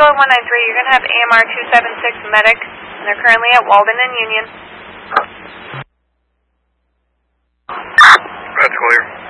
Eagle 193, you're going to have AMR 276 medic, and they're currently at Walden and Union. That's clear.